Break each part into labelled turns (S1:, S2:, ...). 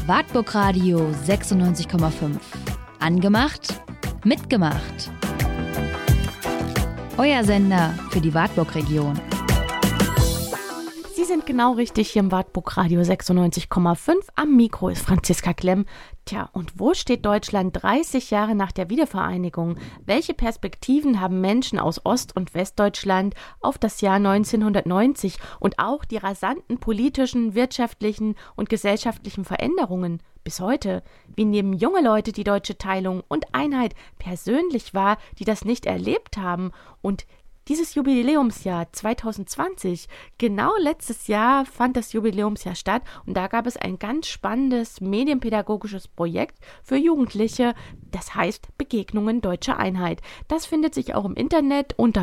S1: Wartburg Radio 96,5. Angemacht, mitgemacht. Euer Sender für die Wartburg-Region.
S2: Sie sind genau richtig hier im Wartburg Radio 96,5. Am Mikro ist Franziska Klemm. Tja, und wo steht Deutschland 30 Jahre nach der Wiedervereinigung? Welche Perspektiven haben Menschen aus Ost- und Westdeutschland auf das Jahr 1990 und auch die rasanten politischen, wirtschaftlichen und gesellschaftlichen Veränderungen bis heute? Wie nehmen junge Leute die deutsche Teilung und Einheit persönlich wahr, die das nicht erlebt haben? Und dieses Jubiläumsjahr 2020, genau letztes Jahr fand das Jubiläumsjahr statt und da gab es ein ganz spannendes medienpädagogisches Projekt für Jugendliche, das heißt Begegnungen Deutsche Einheit. Das findet sich auch im Internet unter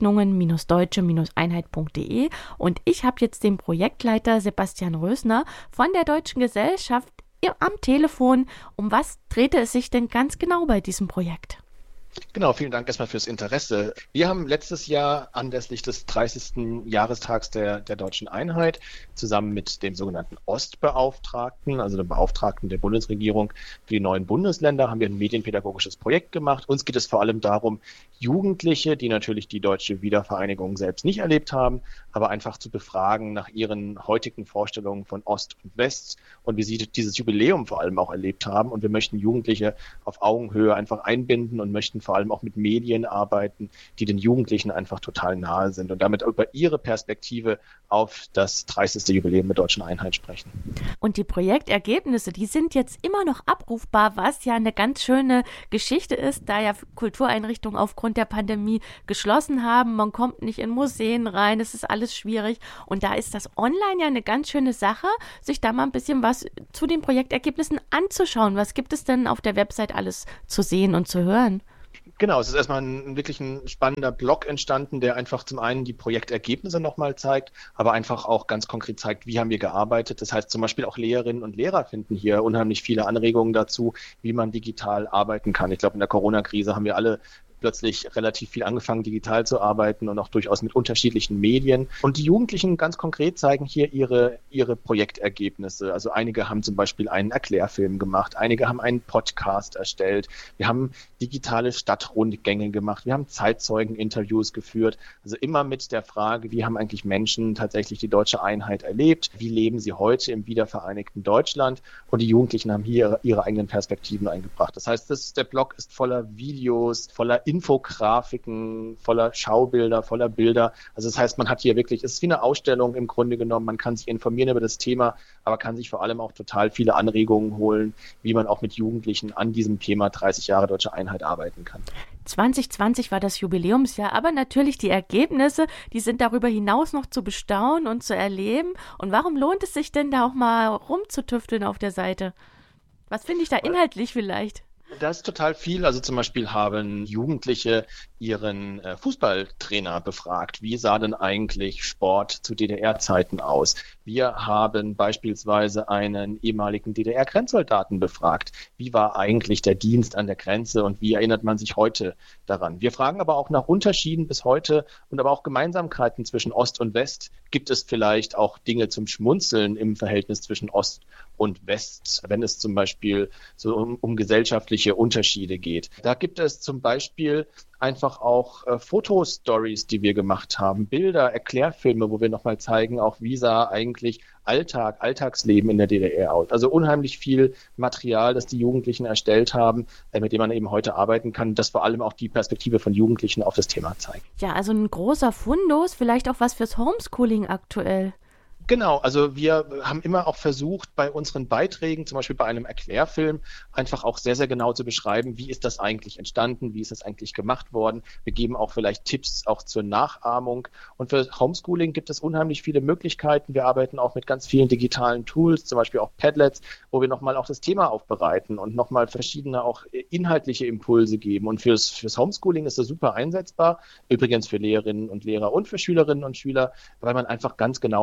S2: begegnungen-deutsche-einheit.de und ich habe jetzt den Projektleiter Sebastian Rösner von der Deutschen Gesellschaft am Telefon. Um was drehte es sich denn ganz genau bei diesem Projekt?
S3: Genau, vielen Dank erstmal fürs Interesse. Wir haben letztes Jahr anlässlich des 30. Jahrestags der Deutschen Einheit zusammen mit dem sogenannten Ostbeauftragten, also dem Beauftragten der Bundesregierung für die neuen Bundesländer, haben wir ein medienpädagogisches Projekt gemacht. Uns geht es vor allem darum, Jugendliche, die natürlich die deutsche Wiedervereinigung selbst nicht erlebt haben, aber einfach zu befragen nach ihren heutigen Vorstellungen von Ost und West und wie sie dieses Jubiläum vor allem auch erlebt haben. Und wir möchten Jugendliche auf Augenhöhe einfach einbinden und möchten vor allem auch mit Medien arbeiten, die den Jugendlichen einfach total nahe sind und damit über ihre Perspektive auf das 30. Jubiläum der Deutschen Einheit sprechen.
S2: Und die Projektergebnisse, die sind jetzt immer noch abrufbar, was ja eine ganz schöne Geschichte ist, da ja Kultureinrichtungen aufgrund der Pandemie geschlossen haben. Man kommt nicht in Museen rein, es ist alles schwierig. Und da ist das online ja eine ganz schöne Sache, sich da mal ein bisschen was zu den Projektergebnissen anzuschauen. Was gibt es denn auf der Website alles zu sehen und zu hören?
S3: Genau, es ist erstmal wirklich ein spannender Blog entstanden, der einfach zum einen die Projektergebnisse nochmal zeigt, aber einfach auch ganz konkret zeigt, wie haben wir gearbeitet. Das heißt zum Beispiel auch Lehrerinnen und Lehrer finden hier unheimlich viele Anregungen dazu, wie man digital arbeiten kann. Ich glaube, in der Corona-Krise haben wir alle plötzlich relativ viel angefangen, digital zu arbeiten und auch durchaus mit unterschiedlichen Medien. Und die Jugendlichen ganz konkret zeigen hier ihre Projektergebnisse. Also einige haben zum Beispiel einen Erklärfilm gemacht, einige haben einen Podcast erstellt. Wir haben digitale Stadtrundgänge gemacht, wir haben Zeitzeugeninterviews geführt. Also immer mit der Frage, wie haben eigentlich Menschen tatsächlich die deutsche Einheit erlebt? Wie leben sie heute im wiedervereinigten Deutschland? Und die Jugendlichen haben hier ihre eigenen Perspektiven eingebracht. Das heißt, der Blog ist voller Videos, voller Infografiken, voller Schaubilder, voller Bilder. Also das heißt, man hat hier wirklich, es ist wie eine Ausstellung im Grunde genommen, man kann sich informieren über das Thema, aber kann sich vor allem auch total viele Anregungen holen, wie man auch mit Jugendlichen an diesem Thema 30 Jahre Deutsche Einheit arbeiten kann.
S2: 2020 war das Jubiläumsjahr, aber natürlich die Ergebnisse, die sind darüber hinaus noch zu bestaunen und zu erleben. Und warum lohnt es sich denn da auch mal rumzutüfteln auf der Seite? Was finde ich da inhaltlich vielleicht?
S3: Das ist total viel. Also zum Beispiel haben Jugendliche ihren Fußballtrainer befragt. Wie sah denn eigentlich Sport zu DDR-Zeiten aus? Wir haben beispielsweise einen ehemaligen DDR-Grenzsoldaten befragt. Wie war eigentlich der Dienst an der Grenze und wie erinnert man sich heute daran? Wir fragen aber auch nach Unterschieden bis heute und aber auch Gemeinsamkeiten zwischen Ost und West. Gibt es vielleicht auch Dinge zum Schmunzeln im Verhältnis zwischen Ost und West, wenn es zum Beispiel so um gesellschaftliche Unterschiede geht? Da gibt es zum Beispiel einfach auch Fotostories, die wir gemacht haben, Bilder, Erklärfilme, wo wir nochmal zeigen, auch wie sah eigentlich Alltagsleben in der DDR aus. Also unheimlich viel Material, das die Jugendlichen erstellt haben, mit dem man eben heute arbeiten kann, das vor allem auch die Perspektive von Jugendlichen auf das Thema zeigt.
S2: Ja, also ein großer Fundus, vielleicht auch was fürs Homeschooling aktuell.
S3: Genau, also wir haben immer auch versucht, bei unseren Beiträgen, zum Beispiel bei einem Erklärfilm, einfach auch sehr, sehr genau zu beschreiben, wie ist das eigentlich entstanden, wie ist das eigentlich gemacht worden. Wir geben auch vielleicht Tipps auch zur Nachahmung. Und für Homeschooling gibt es unheimlich viele Möglichkeiten. Wir arbeiten auch mit ganz vielen digitalen Tools, zum Beispiel auch Padlets, wo wir nochmal auch das Thema aufbereiten und nochmal verschiedene auch inhaltliche Impulse geben. Und fürs Homeschooling ist das super einsetzbar. Übrigens für Lehrerinnen und Lehrer und für Schülerinnen und Schüler, weil man einfach ganz genau nochmal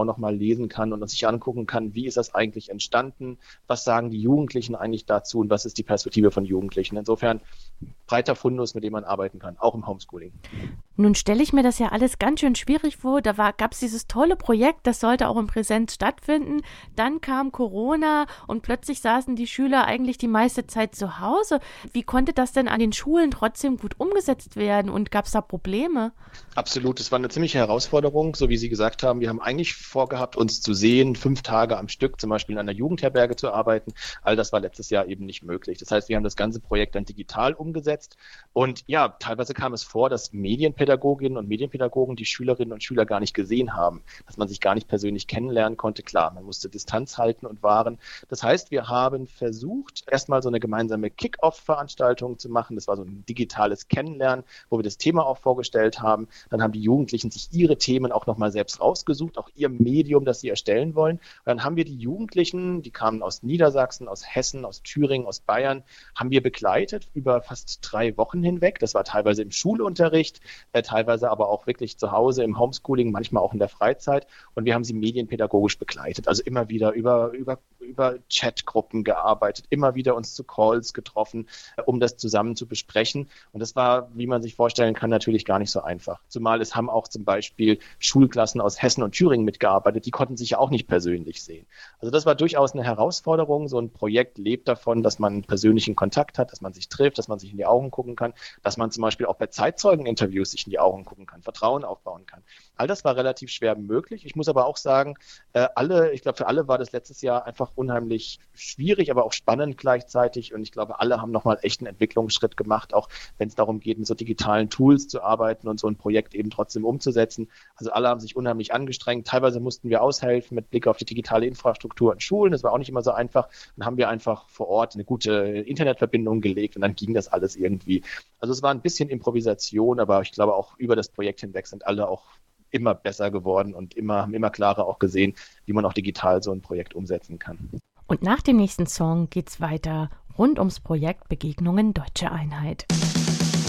S3: lesen kann und sich angucken kann, wie ist das eigentlich entstanden, was sagen die Jugendlichen eigentlich dazu und was ist die Perspektive von Jugendlichen. Insofern breiter Fundus, mit dem man arbeiten kann, auch im Homeschooling.
S2: Nun stelle ich mir das ja alles ganz schön schwierig vor. Da gab es dieses tolle Projekt, das sollte auch in Präsenz stattfinden. Dann kam Corona und plötzlich saßen die Schüler eigentlich die meiste Zeit zu Hause. Wie konnte das denn an den Schulen trotzdem gut umgesetzt werden und gab es da Probleme?
S3: Absolut, es war eine ziemliche Herausforderung, so wie Sie gesagt haben. Wir haben eigentlich vorgehabt, uns zu sehen, 5 Tage am Stück, zum Beispiel in einer Jugendherberge zu arbeiten. All das war letztes Jahr eben nicht möglich. Das heißt, wir haben das ganze Projekt dann digital umgesetzt. Und ja, teilweise kam es vor, dass Medienpädagoginnen und Medienpädagogen die Schülerinnen und Schüler gar nicht gesehen haben, dass man sich gar nicht persönlich kennenlernen konnte. Klar, man musste Distanz halten und wahren. Das heißt, wir haben versucht, erstmal so eine gemeinsame Kick-Off-Veranstaltung zu machen. Das war so ein digitales Kennenlernen, wo wir das Thema auch vorgestellt haben. Dann haben die Jugendlichen sich ihre Themen auch nochmal selbst rausgesucht, auch ihr Medium, das sie erstellen wollen. Und dann haben wir die Jugendlichen, die kamen aus Niedersachsen, aus Hessen, aus Thüringen, aus Bayern, haben wir begleitet über fast 3 Wochen hinweg. Das war teilweise im Schulunterricht, teilweise aber auch wirklich zu Hause im Homeschooling, manchmal auch in der Freizeit. Und wir haben sie medienpädagogisch begleitet. Also immer wieder über Chatgruppen gearbeitet, immer wieder uns zu Calls getroffen, um das zusammen zu besprechen. Und das war, wie man sich vorstellen kann, natürlich gar nicht so einfach. Zumal es haben auch zum Beispiel Schulklassen aus Hessen und Thüringen mitgearbeitet, die konnten sich ja auch nicht persönlich sehen. Also das war durchaus eine Herausforderung. So ein Projekt lebt davon, dass man persönlichen Kontakt hat, dass man sich trifft, dass man sich in die Augen gucken kann, dass man zum Beispiel auch bei Zeitzeugeninterviews sich in die Augen gucken kann, Vertrauen aufbauen kann. All das war relativ schwer möglich. Ich muss aber auch sagen, ich glaube, für alle war das letztes Jahr einfach unheimlich schwierig, aber auch spannend gleichzeitig. Und ich glaube, alle haben nochmal echt einen Entwicklungsschritt gemacht, auch wenn es darum geht, mit so digitalen Tools zu arbeiten und so ein Projekt eben trotzdem umzusetzen. Also alle haben sich unheimlich angestrengt. Teilweise mussten wir aushelfen mit Blick auf die digitale Infrastruktur in Schulen. Das war auch nicht immer so einfach. Dann haben wir einfach vor Ort eine gute Internetverbindung gelegt und dann ging das alles irgendwie. Also es war ein bisschen Improvisation, aber ich glaube auch über das Projekt hinweg sind alle auch immer besser geworden und haben immer klarer auch gesehen, wie man auch digital so ein Projekt umsetzen kann.
S2: Und nach dem nächsten Song geht's weiter rund ums Projekt Begegnungen Deutsche Einheit.